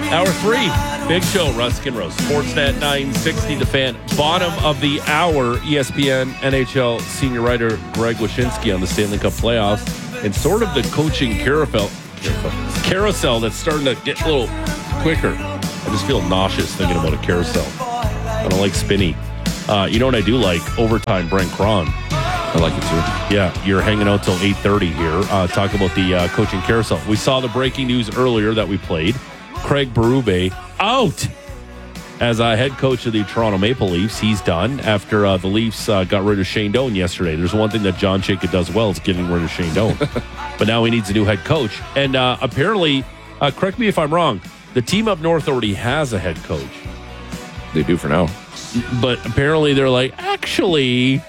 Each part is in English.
Hour 3, Big Show, Rusk and Rose. Sportsnet 960, The Fan. Bottom of the hour, ESPN NHL senior writer Greg Wyshynski on the Stanley Cup playoffs and sort of the coaching carousel that's starting to get a little quicker. I just feel nauseous thinking about a carousel. I don't like spinny. You know what I do like? Overtime Brent Cron. I like it too. Yeah, you're hanging out till 8:30 here. Talk about the coaching carousel. We saw the breaking news earlier that we played. Craig Berube out as head coach of the Toronto Maple Leafs. He's done after the Leafs got rid of Shane Doan yesterday. There's one thing that John Chayka does well, is getting rid of Shane Doan. But now he needs a new head coach. And apparently, correct me if I'm wrong, the team up north already has a head coach. They do for now. But apparently they're like, actually,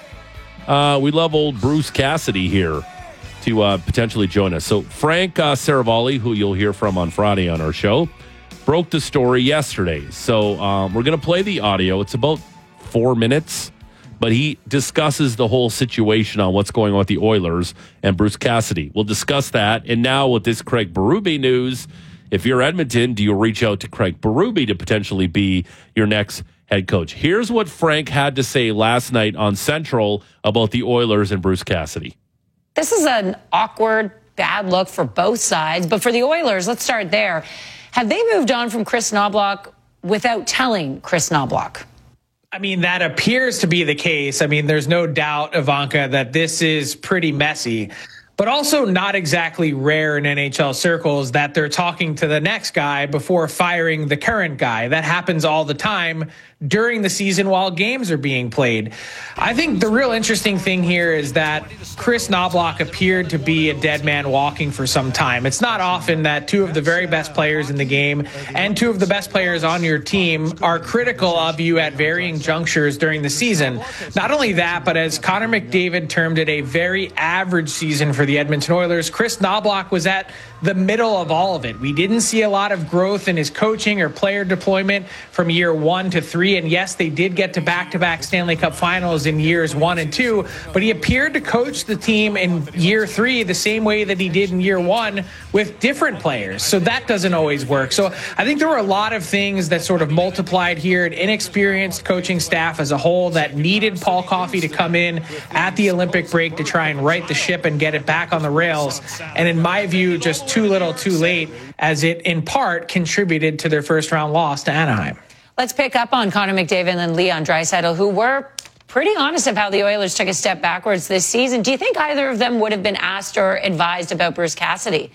we love old Bruce Cassidy here to potentially join us. So Frank Saravalli, who you'll hear from on Friday on our show, broke the story yesterday. So we're going to play the audio. It's about 4 minutes, but he discusses the whole situation on what's going on with the Oilers and Bruce Cassidy. We'll discuss that. And now with this Craig Berube news, if you're Edmonton, do you reach out to Craig Berube to potentially be your next head coach? Here's what Frank had to say last night on Central about the Oilers and Bruce Cassidy. This is an awkward, bad look for both sides. But for the Oilers, let's start there. Have they moved on from Chris Knoblauch without telling Chris Knoblauch? I mean, that appears to be the case. I mean, there's no doubt, Ivanka, that this is pretty messy, but also not exactly rare in NHL circles that they're talking to the next guy before firing the current guy. That happens all the time during the season while games are being played. I think the real interesting thing here is that Chris Knoblauch appeared to be a dead man walking for some time. It's not often that two of the very best players in the game and two of the best players on your team are critical of you at varying junctures during the season. Not only that, but as Connor McDavid termed it, a very average season for the Edmonton Oilers, Chris Knoblauch was at the middle of all of it. We didn't see a lot of growth in his coaching or player deployment from year 1 to 3. And yes, they did get to back-to-back Stanley Cup finals in years 1 and 2, but he appeared to coach the team in year 3 the same way that he did in year 1 with different players. So that doesn't always work. So I think there were a lot of things that sort of multiplied here. An inexperienced coaching staff as a whole that needed Paul Coffey to come in at the Olympic break to try and right the ship and get it back on the rails. And in my view, just too little too late, as it in part contributed to their first round loss to Anaheim. Let's pick up on Connor McDavid and Leon Draisaitl, who were pretty honest of how the Oilers took a step backwards this season. Do you think either of them would have been asked or advised about Bruce Cassidy?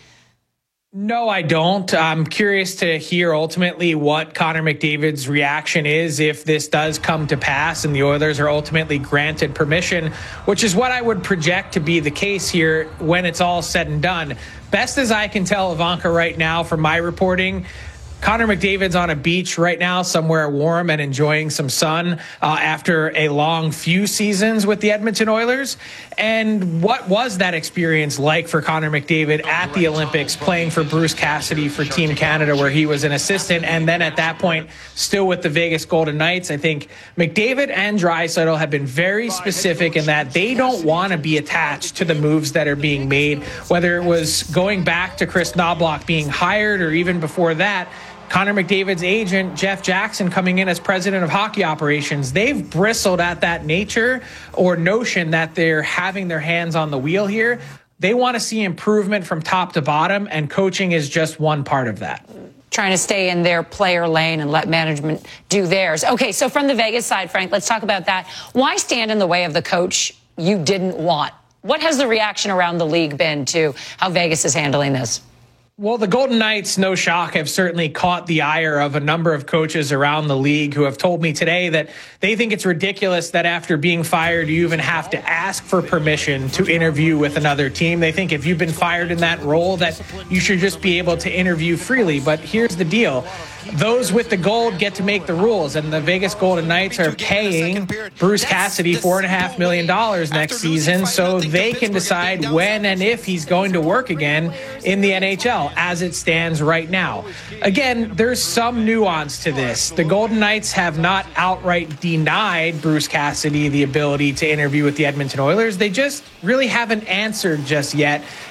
No, I don't. I'm curious to hear ultimately what Connor McDavid's reaction is if this does come to pass and the Oilers are ultimately granted permission, which is what I would project to be the case here when it's all said and done. Best as I can tell, Ivanka, right now from my reporting, Connor McDavid's on a beach right now, somewhere warm and enjoying some sun after a long few seasons with the Edmonton Oilers. And what was that experience like for Connor McDavid at the Olympics, playing for Bruce Cassidy for Team Canada, where he was an assistant, and then at that point still with the Vegas Golden Knights? I think McDavid and Draisaitl have been very specific in that they don't want to be attached to the moves that are being made, whether it was going back to Chris Knoblauch being hired or even before that, Connor McDavid's agent, Jeff Jackson, coming in as president of hockey operations. They've bristled at that nature or notion that they're having their hands on the wheel here. They want to see improvement from top to bottom, and coaching is just one part of that. Trying to stay in their player lane and let management do theirs. Okay, so from the Vegas side, Frank, let's talk about that. Why stand in the way of the coach you didn't want? What has the reaction around the league been to how Vegas is handling this? Well, the Golden Knights, no shock, have certainly caught the ire of a number of coaches around the league who have told me today that they think it's ridiculous that after being fired, you even have to ask for permission to interview with another team. They think if you've been fired in that role, that you should just be able to interview freely. But here's the deal. Those with the gold get to make the rules, and the Vegas Golden Knights are paying Bruce Cassidy $4.5 million next season so they can decide when and if he's going to work again in the NHL as it stands right now. Again, there's some nuance to this. The Golden Knights have not outright denied Bruce Cassidy the ability to interview with the Edmonton Oilers. They just really haven't answered just yet.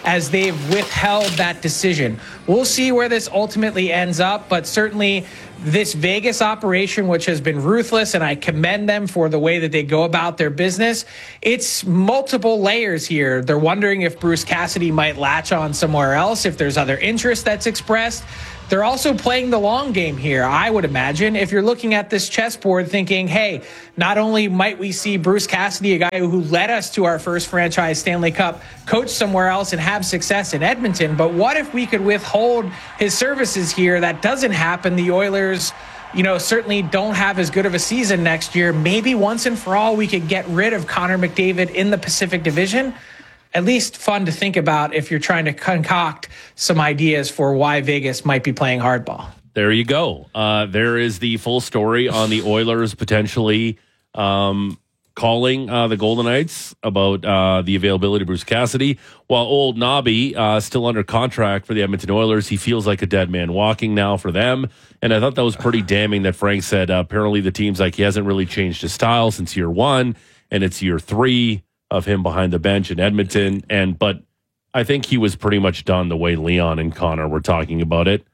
as they've withheld that decision. We'll see where this ultimately ends up, but certainly this Vegas operation, which has been ruthless, and I commend them for the way that they go about their business, it's multiple layers here. They're wondering if Bruce Cassidy might latch on somewhere else, if there's other interest that's expressed. They're also playing the long game here, I would imagine. If you're looking at this chessboard thinking, hey, not only might we see Bruce Cassidy, a guy who led us to our first franchise Stanley Cup, coach somewhere else and have success in Edmonton, but what if we could withhold his services here? That doesn't happen. The Oilers, certainly don't have as good of a season next year. Maybe once and for all, we could get rid of Connor McDavid in the Pacific Division. At least fun to think about if you're trying to concoct some ideas for why Vegas might be playing hardball. There you go. There is the full story on the Oilers potentially calling the Golden Knights about the availability of Bruce Cassidy. While old Nobby still under contract for the Edmonton Oilers, he feels like a dead man walking now for them. And I thought that was pretty damning that Frank said apparently the team's like he hasn't really changed his style since year 1, and it's year 3 of him behind the bench in Edmonton. But I think he was pretty much done the way Leon and Connor were talking about it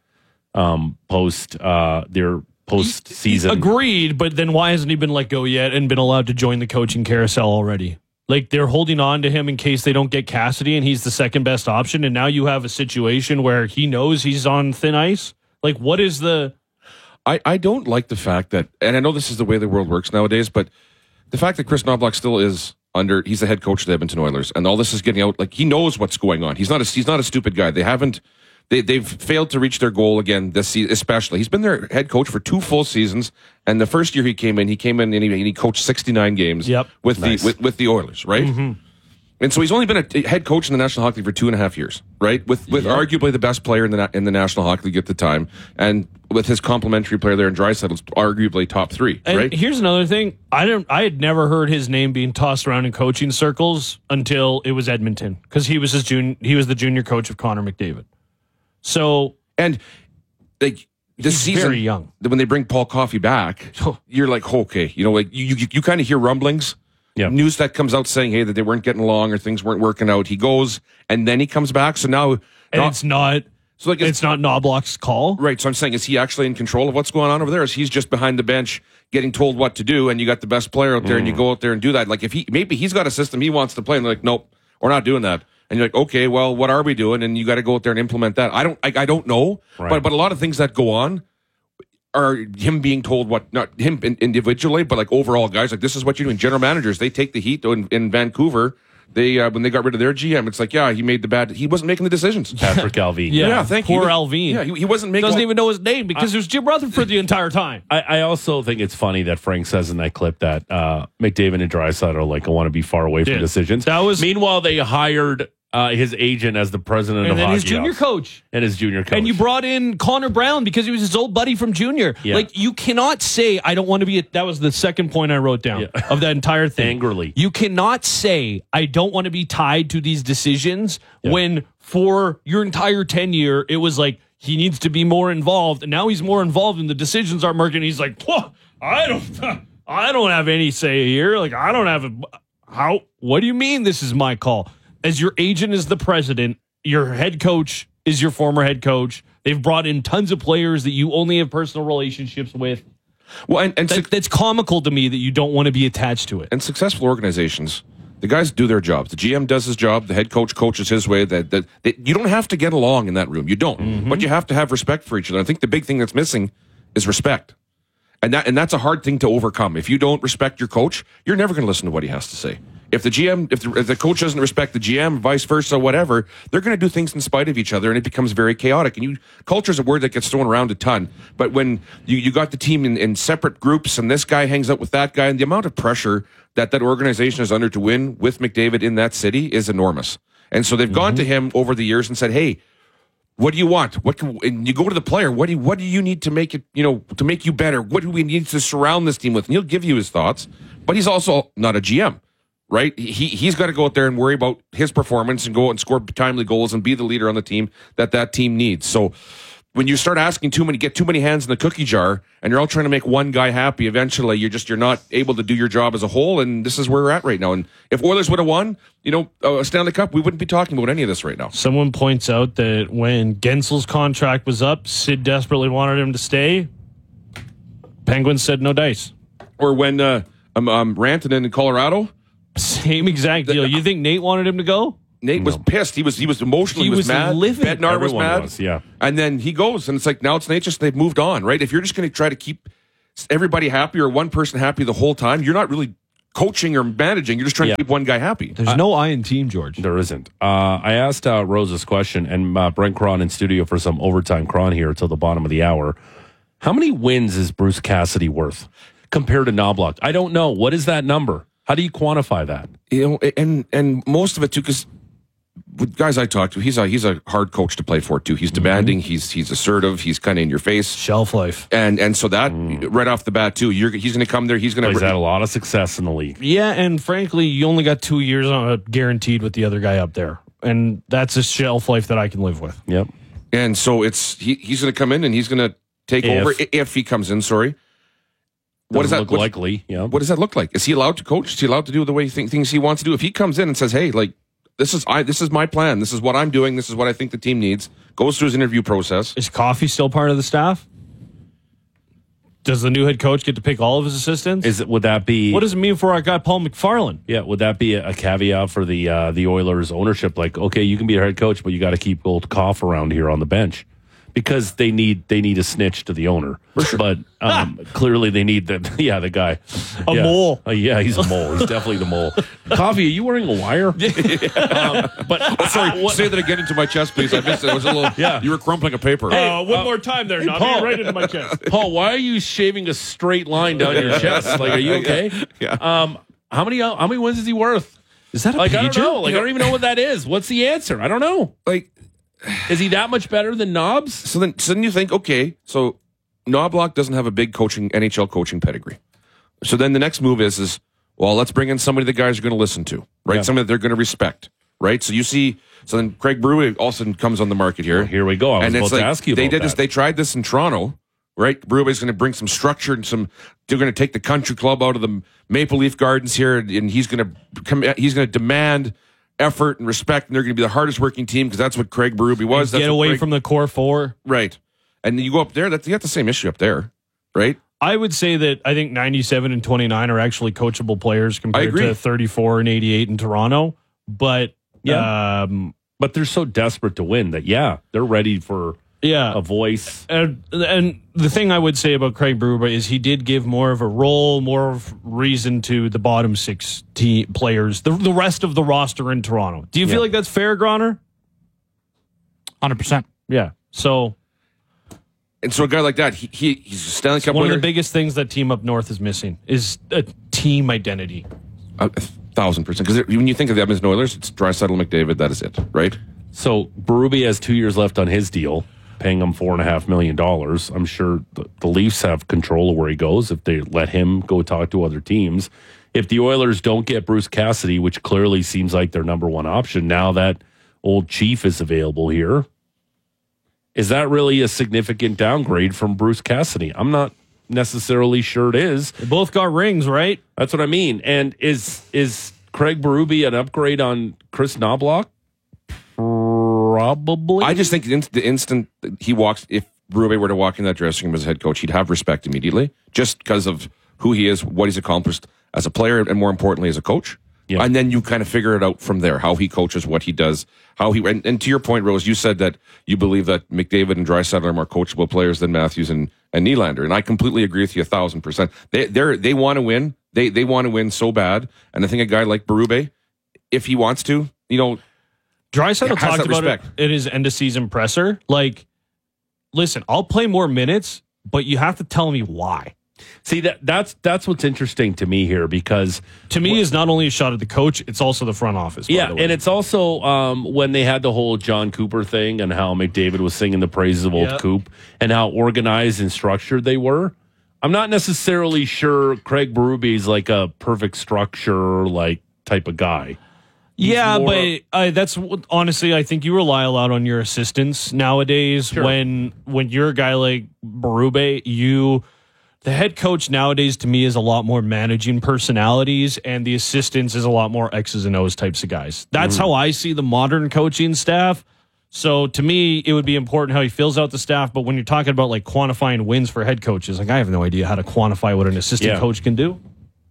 post their postseason. Agreed, but then why hasn't he been let go yet and been allowed to join the coaching carousel already? Like, they're holding on to him in case they don't get Cassidy and he's the second best option, and now you have a situation where he knows he's on thin ice? Like, what is the... I don't like the fact that, and I know this is the way the world works nowadays, but the fact that Chris Knoblauch still is he's the head coach of the Edmonton Oilers, and all this is getting out. Like, he knows what's going on. He's not a stupid guy. They've failed to reach their goal again this season, especially. He's been their head coach for 2 full seasons, and the first year he came in and he coached 69 games with the Oilers, right? Mm-hmm. And so he's only been a head coach in the National Hockey League for 2.5 years, right? With arguably the best player in the National Hockey League at the time, and with his complementary player there in Draisaitl's arguably top 3, and right? Here's another thing: I had never heard his name being tossed around in coaching circles until it was Edmonton, because he was the junior coach of Connor McDavid. So, and like this season, very young. When they bring Paul Coffey back, you're like, okay, you kind of hear rumblings. Yeah. News that comes out saying, hey, that they weren't getting along or things weren't working out. He goes, and then he comes back. So now... it's not Knoblauch's call? Right. So I'm saying, is he actually in control of what's going on over there? Is he's just behind the bench getting told what to do, and you got the best player out there, and you go out there and do that? Like, if maybe he's got a system he wants to play, and they're like, nope, we're not doing that. And you're like, okay, well, what are we doing? And you got to go out there and implement that. I don't know. Right. But a lot of things that go on are him being told what, not him individually, but like overall guys, like, this is what you're doing. General managers, they take the heat in Vancouver. They when they got rid of their GM, it's like, yeah, he wasn't making the decisions. Patrick Alvin. Yeah, thank you. Poor Alvin. Yeah, he wasn't making. Doesn't even know his name because it was Jim Rutherford the entire time. I also think it's funny that Frank says in that clip that McDavid and Draisaitl are like, I want to be far away from decisions. Meanwhile, they hired his agent as the president of hockey. And then his junior coach. And you brought in Connor Brown because he was his old buddy from junior. Yeah. Like, you cannot say, I don't want to be... That was the second point I wrote down of that entire thing. Angrily. You cannot say, I don't want to be tied to these decisions when for your entire tenure, it was like, he needs to be more involved. And now he's more involved and the decisions aren't working. He's like, whoa, I don't have any say here. Like, I don't have what do you mean this is my call? As your agent is the president, your head coach is your former head coach. They've brought in tons of players that you only have personal relationships with. Well, that's comical to me that you don't want to be attached to it. And successful organizations, the guys do their jobs. The GM does his job. The head coach coaches his way. That you don't have to get along in that room. You don't. But you have to have respect for each other. I think the big thing that's missing is respect. And that's a hard thing to overcome. If you don't respect your coach, you're never going to listen to what he has to say. If the coach doesn't respect the GM, vice versa, whatever, they're going to do things in spite of each other, and it becomes very chaotic. And culture is a word that gets thrown around a ton. But when you got the team in separate groups, and this guy hangs out with that guy, and the amount of pressure that organization is under to win with McDavid in that city is enormous. And so they've gone to him over the years and said, hey, what do you want? And you go to the player. What do you need to make it, to make you better? What do we need to surround this team with? And he'll give you his thoughts, but he's also not a GM. Right? He's got to go out there and worry about his performance and go out and score timely goals and be the leader on the team that team needs. So when you start asking get too many hands in the cookie jar, and you're all trying to make one guy happy, eventually you're not able to do your job as a whole, and this is where we're at right now. And if Oilers would have won, a Stanley Cup, we wouldn't be talking about any of this right now. Someone points out that when Gensel's contract was up, Sid desperately wanted him to stay. Penguins said no dice. Or when Rantanen in Colorado, same exact deal. You think Nate wanted him to go? Nate was pissed. He was emotional. He was mad. Livid. Bednar was mad. Yeah. And then he goes, and it's like, now it's Nate. They've moved on, right? If you're just going to try to keep everybody happy or one person happy the whole time, you're not really coaching or managing. You're just trying to keep one guy happy. There's no I in team, George. There isn't. I asked Rose this question, and Brent Cron in studio for some overtime Cron here till the bottom of the hour. How many wins is Bruce Cassidy worth compared to Knobloch? I don't know. What is that number? How do you quantify that? And most of it too, because with guys I talk to, he's a hard coach to play for too. He's demanding. He's assertive. He's kind of in your face. Shelf life. And so that right off the bat too, he's going to come there. He's going to. He's had a lot of success in the league. Yeah, and frankly, you only got 2 years on guaranteed with the other guy up there, and that's a shelf life that I can live with. Yep. And so he's going to come in and he's going to take over if he comes in. Sorry. What does that look likely? Yeah. What does that look like? Is he allowed to coach? Is he allowed to do the way things he wants to do? If he comes in and says, "Hey, like this is my plan. This is what I'm doing. This is what I think the team needs," goes through his interview process. Is Coffey still part of the staff? Does the new head coach get to pick all of his assistants? Would that be? What does it mean for our guy Paul McFarland? Yeah, would that be a caveat for the Oilers ownership? Like, okay, you can be a head coach, but you got to keep old Koff around here on the bench. Because they need a snitch to the owner, but clearly they need the guy, a mole. Yeah, he's a mole. He's definitely the mole. Coffee, are you wearing a wire? Sorry, say that again into my chest, please. I missed it. It was a little. Yeah, you were crumpling a paper. One more time there, Paul. Right into my chest. Paul, why are you shaving a straight line down your chest? Like, are you okay? Yeah. How many wins is he worth? Is that a pager? I don't know. I don't even know what that is. What's the answer? I don't know. Like. Is he that much better than Knobs? So then you think, okay, so Knobloch doesn't have a big NHL coaching pedigree. So then the next move is well, let's bring in somebody the guys are going to listen to, right? Yeah. Somebody that they're going to respect, right? So then Craig Berube all of a sudden comes on the market here. Well, here we go. I was about to ask you about that. They tried this in Toronto, right? Berube's going to bring some structure and they're going to take the country club out of the Maple Leaf Gardens here, and he's going to demand effort and respect, and they're going to be the hardest working team because that's what Craig Berube was. Get away from the core four. Right. And you go up there, you got the same issue up there, right? I would say that I think 97 and 29 are actually coachable players compared to 34 and 88 in Toronto. But but they're so desperate to win that, they're ready for a voice. And the thing I would say about Craig Berube is he did give more of a role, more of reason to the bottom 6 players, the rest of the roster in Toronto. Do you feel like that's fair, Groner? 100%. Yeah. So... And so a guy like that, he's a Stanley Cup one winner. of the biggest things that team up north is missing is a team identity. 1,000%. Because when you think of the Edmonton Oilers, it's Draisaitl, McDavid, that is it, right? So Berube has 2 years left on his deal, paying him $4.5 million. I'm sure the Leafs have control of where he goes if they let him go talk to other teams. If the Oilers don't get Bruce Cassidy, which clearly seems like their number one option, now that old Chief is available here, is that really a significant downgrade from Bruce Cassidy? I'm not necessarily sure it is. They both got rings, right? That's what I mean. And is Craig Berube an upgrade on Chris Knobloch? Probably. I just think the instant he walks, if Berube were to walk in that dressing room as a head coach, he'd have respect immediately, just because of who he is, what he's accomplished as a player, and more importantly, as a coach. Yeah. And then you kind of figure it out from there, how he coaches, what he does, and to your point, Rose, you said that you believe that McDavid and Draisaitl are more coachable players than Matthews and Nylander, and I completely agree with you 1,000%. They want to win. They want to win so bad, and I think a guy like Berube, if he wants to, Draisaitl talked about it in his end of season presser. Like, listen, I'll play more minutes, but you have to tell me why. See, that's what's interesting to me here, because to me is not only a shot at the coach, it's also the front office. By the way. And it's also when they had the whole John Cooper thing and how McDavid was singing the praises of old Coop and how organized and structured they were. I'm not necessarily sure Craig Berube is like a perfect structure type of guy. Yeah, more- but that's honestly, I think you rely a lot on your assistants nowadays. Sure. When you're a guy like Berube, the head coach nowadays to me is a lot more managing personalities, and the assistants is a lot more X's and O's types of guys. That's how I see the modern coaching staff. So to me, it would be important how he fills out the staff. But when you're talking about like quantifying wins for head coaches, like I have no idea how to quantify what an assistant coach can do.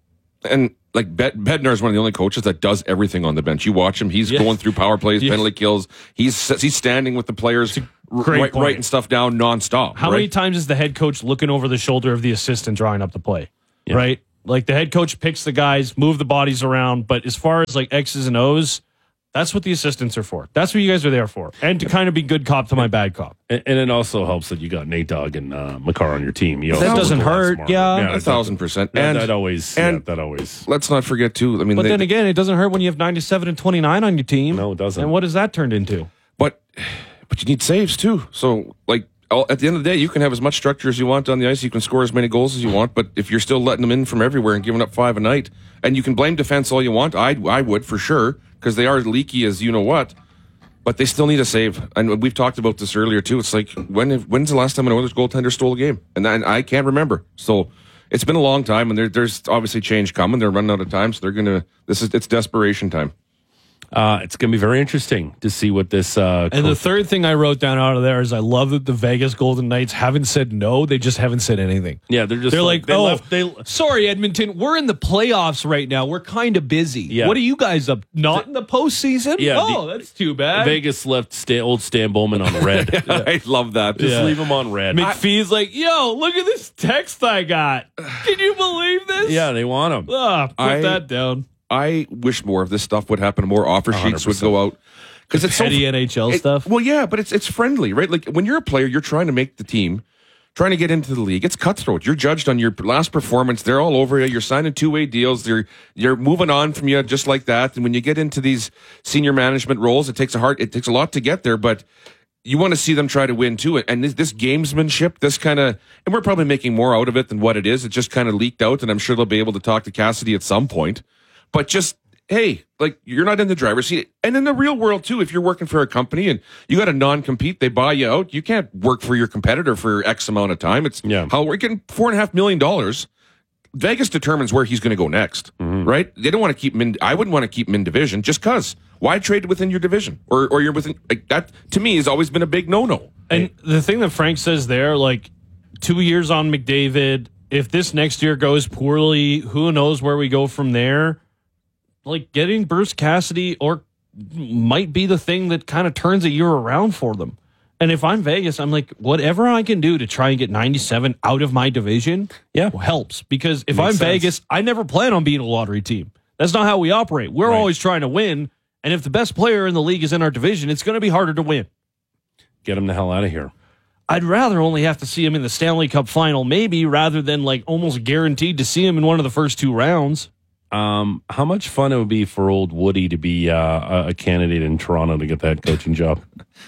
And like Bednar is one of the only coaches that does everything on the bench. You watch him; he's going through power plays, penalty kills. He's standing with the players, writing stuff down nonstop. How many times is the head coach looking over the shoulder of the assistant drawing up the play? Yeah. Right, like the head coach picks the guys, move the bodies around. But as far as like X's and O's, that's what the assistants are for. That's what you guys are there for, and to kind of be good cop to my bad cop. And it also helps that you got Nate Dogg and Makar on your team. You know, That doesn't hurt. Yeah. 1,000%. That always. Let's not forget too. I mean, But then again, it doesn't hurt when you have 97 and 29 on your team. No, it doesn't. And what has that turned into? But you need saves too. So like at the end of the day, you can have as much structure as you want on the ice. You can score as many goals as you want. But if you're still letting them in from everywhere and giving up 5 a night, and you can blame defense all you want, I would for sure, because they are leaky as you know what. But they still need a save. And we've talked about this earlier too. It's like when's the last time an Oilers goaltender stole a game? And I can't remember. So it's been a long time, and there's obviously change coming. They're running out of time, so it's desperation time. It's going to be very interesting to see what this. And the third thing I wrote down out of there is I love that the Vegas Golden Knights haven't said no. They just haven't said anything. Yeah, they're like, sorry, Edmonton, we're in the playoffs right now. We're kind of busy. Yeah. What are you guys up? Not in the postseason? Yeah, that's too bad. Vegas left old Stan Bowman on red. I love that. Just leave him on red. McPhee's like, yo, look at this text I got. Can you believe this? Yeah, they want him. Put that down. I wish more of this stuff would happen. More offer sheets would go out because it's petty NHL stuff. Well, yeah, but it's friendly, right? Like when you're a player, you're trying to make the team, trying to get into the league. It's cutthroat. You're judged on your last performance. They're all over you. You're signing 2-way deals. You're moving on from you just like that. And when you get into these senior management roles, it takes a lot to get there, but you want to see them try to win too. And this gamesmanship, this kind of, and we're probably making more out of it than what it is. It just kind of leaked out, and I'm sure they'll be able to talk to Cassidy at some point. But just, hey, like you're not in the driver's seat. And in the real world too, if you're working for a company and you got a non-compete, they buy you out. You can't work for your competitor for X amount of time. It's how we're getting $4.5 million. Vegas determines where he's going to go next, right? They don't want to keep him in. I wouldn't want to keep him in division just because. Why trade within your division or you're within that? To me, has always been a big no-no. And the thing that Frank says there, like 2 years on McDavid, if this next year goes poorly, who knows where we go from there? Like getting Bruce Cassidy might be the thing that kind of turns a year around for them. And if I'm Vegas, I'm like, whatever I can do to try and get 97 out of my division helps. Because if I'm Vegas, I never plan on being a lottery team. That's not how we operate. We're always trying to win. And if the best player in the league is in our division, it's going to be harder to win. Get him the hell out of here. I'd rather only have to see him in the Stanley Cup final, maybe, rather than like almost guaranteed to see him in one of the first 2 rounds. How much fun it would be for old Woody to be a candidate in Toronto to get that coaching job?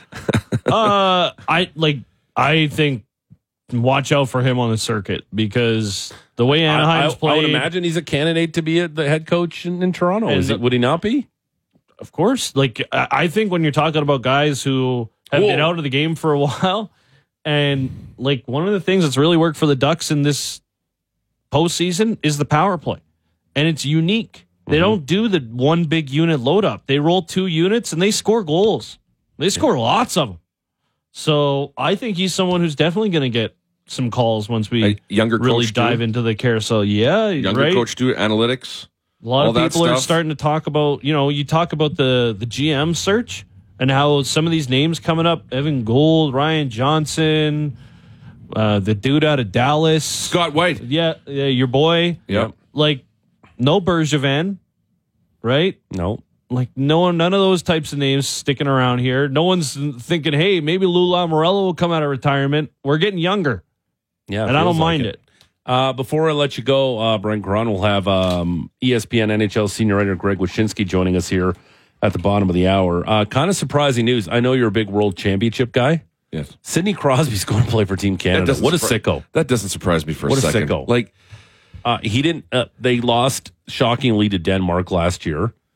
I think watch out for him on the circuit because the way Anaheim's played, I would imagine he's a candidate to be the head coach in Toronto. Would he not be? Of course. Like I think when you're talking about guys who have been out of the game for a while, and like one of the things that's really worked for the Ducks in this postseason is the power play. And it's unique. They don't do the one big unit load up. They roll 2 units and they score goals. They score lots of them. So I think he's someone who's definitely going to get some calls once we really dive into the carousel. Yeah, younger coach too, analytics. A lot of people are starting to talk about, you talk about the GM search and how some of these names coming up, Evan Gould, Ryan Johnson, the dude out of Dallas. Scott White. Yeah, your boy. Yep. Like, no Bergevin, right? No. Like, none of those types of names sticking around here. No one's thinking, hey, maybe Lou Lamoriello will come out of retirement. We're getting younger. Yeah. And I don't mind it. Before I let you go, Brent Cron will have ESPN NHL senior writer Greg Wyshynski joining us here at the bottom of the hour. Kind of surprising news. I know you're a big World Championship guy. Yes. Sidney Crosby's going to play for Team Canada. What a sicko. That doesn't surprise me for a second. What a sicko. Like, he didn't. They lost shockingly to Denmark last year.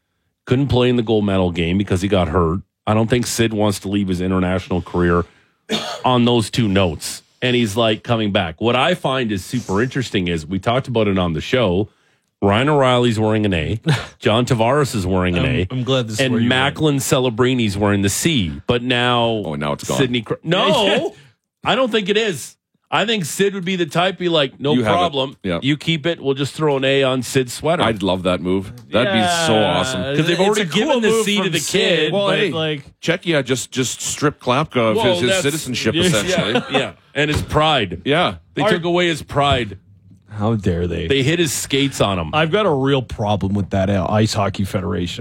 couldn't play in the gold medal game because he got hurt. I don't think Sid wants to leave his international career on those two notes. And he's like coming back. What I find is super interesting is we talked about it on the show. Ryan O'Reilly's wearing an A. John Tavares is wearing an A. I'm glad this is and where you're Macklin Celebrini's wearing the C. But now, now it's gone. Sidney. No, I don't think it is. I think Sid would be the type be like, no problem. Yeah. You keep it. We'll just throw an A on Sid's sweater. I'd love that move. That'd be so awesome. Because they've already given the C to the kid. Well, but hey, like- Czechia just stripped Klapka of his that's- citizenship, yeah, essentially. Yeah, and his pride. Yeah. They took away his pride. How dare they? They hit his skates on him. I've got a real problem with that Ice Hockey Federation.